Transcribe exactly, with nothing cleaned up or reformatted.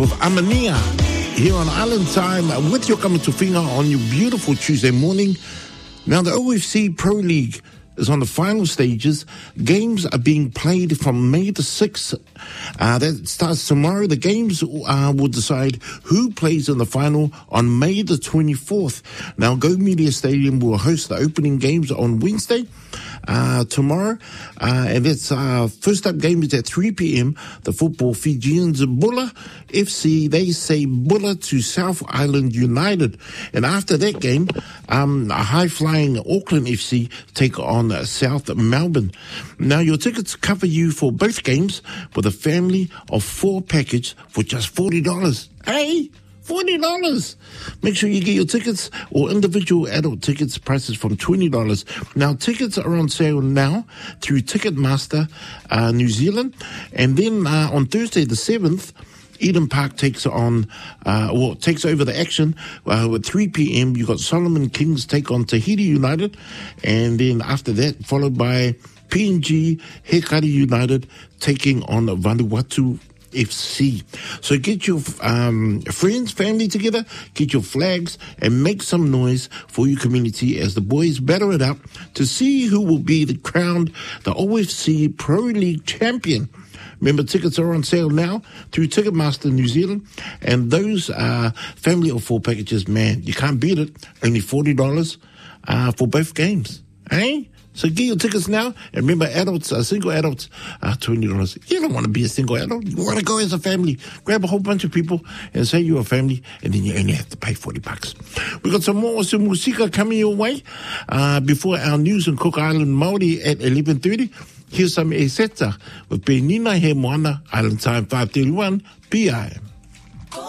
With Amania here on Island Time with your coming to Whinga on your beautiful Tuesday morning. Now the O F C Pro League is on the final stages. Games are being played from May the sixth. Uh, that starts tomorrow. The games uh, will decide who plays in the final on May the twenty-fourth. Now Go Media Stadium will host the opening games on Wednesday. Uh, tomorrow, uh, and that's uh, first up game is at three p.m. The football Fijians Bulla F C, they say Bulla to South Island United, and after that game, um, a high-flying Auckland F C take on uh, South Melbourne. Now your tickets cover you for both games with a family of four package for just forty dollars. Hey! forty dollars. Make sure you get your tickets or individual adult tickets prices from twenty dollars. Now, tickets are on sale now through Ticketmaster uh, New Zealand. And then uh, on Thursday the seventh, Eden Park takes on, uh, well, takes over the action uh, at three p.m. You got Solomon Kings take on Tahiti United. And then after that, followed by P N G Hekari United taking on Vanuatu F C. So get your um, friends, family together, get your flags, and make some noise for your community as the boys battle it out to see who will be the crowned the O F C Pro League champion. Remember, tickets are on sale now through Ticketmaster New Zealand, and those uh, family of four packages, man, you can't beat it. Only forty dollars uh, for both games, eh? So get your tickets now. And remember, adults, uh, single adults, uh, twenty dollars. You don't want to be a single adult. You want to go as a family. Grab a whole bunch of people and say you're a family, and then you only have to pay forty bucks. We got some more some musika coming your way uh, before our news in Cook Island Māori at eleven thirty. Here's some Eseta with Penina He Moana, Island Time five thirty-one, P I M.